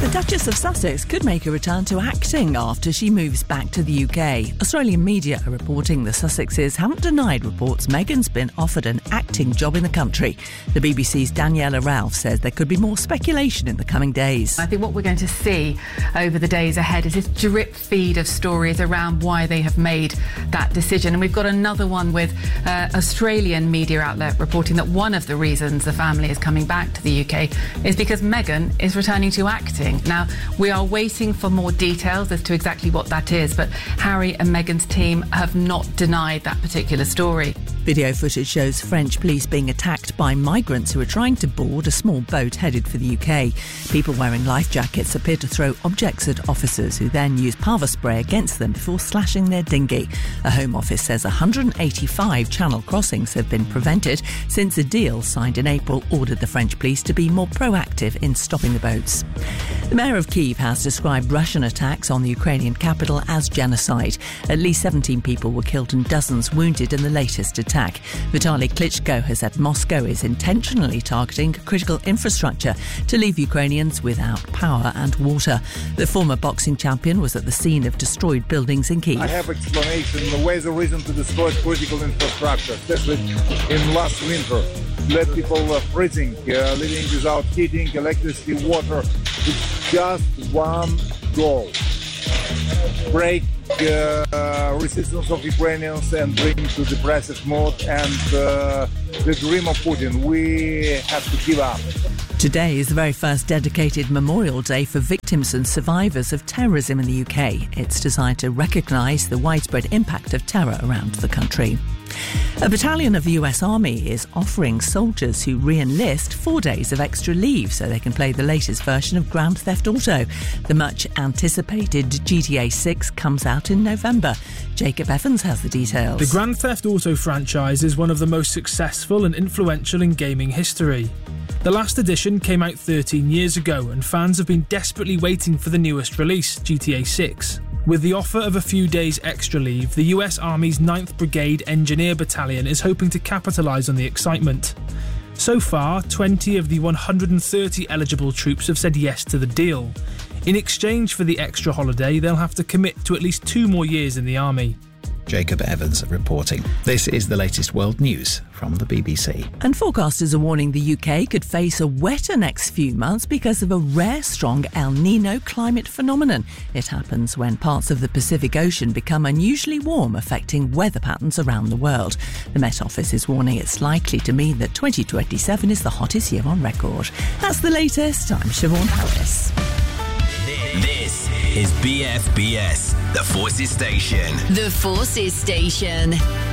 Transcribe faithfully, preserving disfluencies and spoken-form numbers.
The Duchess of Sussex could make a return to acting after she moves back to the U K. Australian media are reporting the Sussexes haven't denied reports Meghan's been offered an acting job in the country. The B B C's Daniela Ralph says there could be more speculation in the coming days. I think what we're going to see over the days ahead is this drip feed of stories around why they have made that decision. And we've got another one with uh, Australian media outlet reporting that one of the reasons the family is coming back to the U K is because Meghan is returning to acting. Now, we are waiting for more details as to exactly what that is, but Harry and Meghan's team have not denied that particular story. Video footage shows French police being attacked by migrants who are trying to board a small boat headed for the U K. People wearing life jackets appear to throw objects at officers who then use pava spray against them before slashing their dinghy. A Home Office says one hundred eighty-five channel crossings have been prevented since a deal signed in April ordered the French police to be more proactive in stopping the boats. The mayor of Kyiv has described Russian attacks on the Ukrainian capital as genocide. At least seventeen people were killed and dozens wounded in the latest attack. Vitaly Klitschko has said Moscow is intentionally targeting critical infrastructure to leave Ukrainians without power and water. The former boxing champion was at the scene of destroyed buildings in Kyiv. I have explanation. Where is the reason to destroy critical infrastructure, especially in last winter? Let people uh, freezing, uh, living without heating, electricity, water. It's just one goal. Break uh, resistance of Ukrainians and bring to depressive mode and uh, the dream of Putin. We have to give up. Today is the very first dedicated Memorial Day for victims and survivors of terrorism in the U K. It's designed to recognise the widespread impact of terror around the country. A battalion of the U S Army is offering soldiers who re-enlist four days of extra leave so they can play the latest version of Grand Theft Auto. The much-anticipated G T A six comes out in November. Jacob Evans has the details. The Grand Theft Auto franchise is one of the most successful and influential in gaming history. The last edition came out thirteen years ago and fans have been desperately waiting for the newest release, G T A six. With the offer of a few days extra leave, the U S Army's ninth Brigade Engineer Battalion is hoping to capitalise on the excitement. So far, twenty of the one hundred thirty eligible troops have said yes to the deal. In exchange for the extra holiday, they'll have to commit to at least two more years in the Army. Jacob Evans reporting. This is the latest world news from the B B C. And forecasters are warning the U K could face a wetter next few months because of a rare strong El Niño climate phenomenon. It happens when parts of the Pacific Ocean become unusually warm, affecting weather patterns around the world. The Met Office is warning it's likely to mean that twenty twenty-seven is the hottest year on record. That's the latest. I'm Siobhan Harris. This is B F B S, the Forces Station. The Forces Station.